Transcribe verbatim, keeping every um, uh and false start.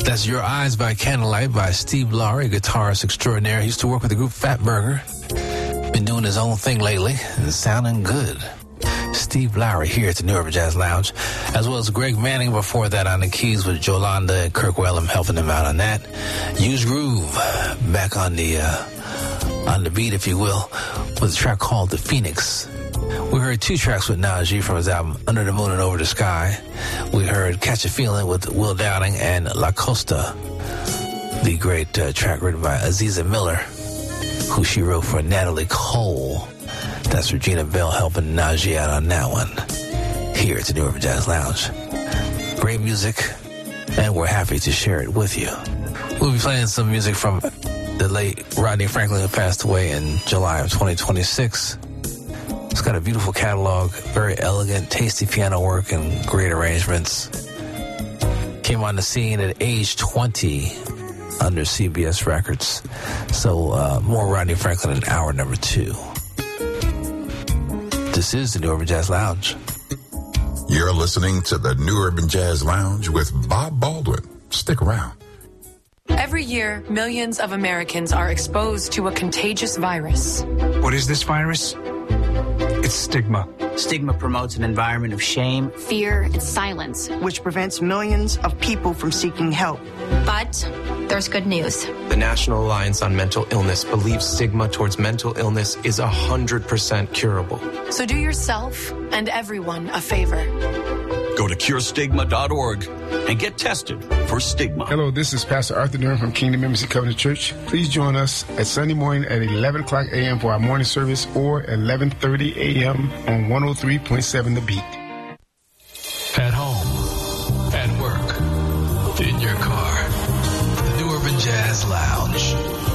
That's Your Eyes by Candlelight by Steve Lowry, guitarist extraordinaire. He used to work with the group Fatburger. Been doing his own thing lately and sounding good. Steve Lowry here at the New Urban Jazz Lounge, as well as Greg Manning before that on the keys with Jolanda and Kirk Whalum helping him out on that. Use Groove back on the uh, on the beat, if you will, with a track called The Phoenix. We heard two tracks with Najee from his album Under the Moon and Over the Sky. We heard Catch a Feeling with Will Downing and La Costa, the great uh, track written by Aziza Miller, who she wrote for Natalie Cole. That's Regina Bell helping Najee out on that one here at the New Urban Jazz Lounge. Great music, and we're happy to share it with you. We'll be playing some music from the late Rodney Franklin, who passed away in July of twenty twenty-six. It's got a beautiful catalog, very elegant, tasty piano work and great arrangements. Came on the scene at age twenty under C B S Records. So uh, more Rodney Franklin in hour number two. This is the New Urban Jazz Lounge. You're listening to the New Urban Jazz Lounge with Bob Baldwin. Stick around. Every year, millions of Americans are exposed to a contagious virus. What is this virus? It's stigma. Stigma promotes an environment of shame, fear, and silence, which prevents millions of people from seeking help. But there's good news. The National Alliance on Mental Illness believes stigma towards mental illness is one hundred percent curable. So do yourself and everyone a favor. Go to cure stigma dot org and get tested for stigma. Hello, this is Pastor Arthur Durham from Kingdom Embassy Covenant Church. Please join us at Sunday morning at eleven o'clock a.m. for our morning service, or eleven thirty a.m. on one oh three point seven The Beat. At home, at work, in your car, the New Urban Jazz Lounge.